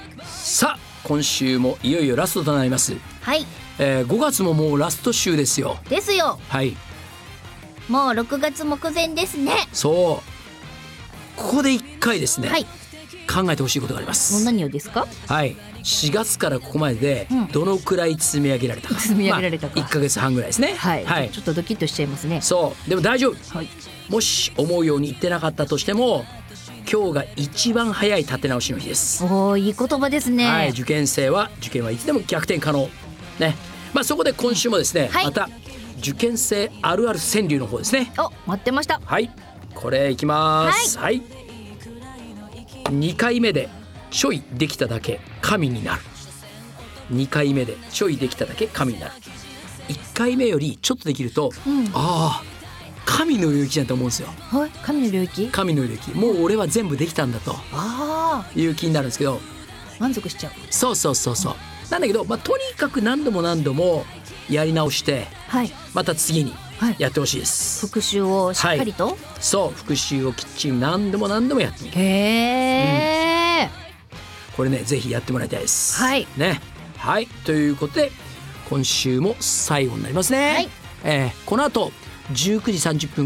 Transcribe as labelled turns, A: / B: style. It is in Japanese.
A: さあ今週もいよいよラストとなります、
B: はい、
A: 5月ももうラスト週ですよ。
B: ですよ。
A: はい、
B: もう6月目前ですね。
A: そうここで1回ですね、
B: はい、
A: 考えてほしいことがあります。
B: 何をですか？
A: はい、4月からここまでで
B: うん
A: どのくらい積み上げられたか、
B: 積み上げられたか、
A: 1ヶ月半ぐらいですね。
B: はい、ちょっとドキッとしちゃいますね。
A: そうでも大丈夫、
B: はい、
A: もし思うようにいってなかったとしても今日が一番早い立て直しの日です。
B: おー、いい言葉ですね。
A: はい、受験はいつでも逆転可能ね。そこで今週もですね、
B: はい、
A: また受験生あるある川柳の方ですね。
B: お、待ってました。
A: はい、これいきます。はい、2回目でちょいできただけ神になる。2回目でちょいできただけ神になる。1回目よりちょっとできると、ああ神の領域じゃんと思うんですよ。
B: はい、神の領域。
A: 神の領域、もう俺は全部できたんだという気になるんですけど、
B: 満足しちゃう。
A: そうなんだけど、とにかく何度もやり直して、
B: はい、
A: また次にやってほしいです、
B: 復習をしっかりと、
A: そう復習をきっちり何度もやってみる。
B: へー、
A: これねぜひやってもらいたいです。
B: はい
A: ね、はい、ということで今週も最後になりますね。
B: はい、
A: この後19時30分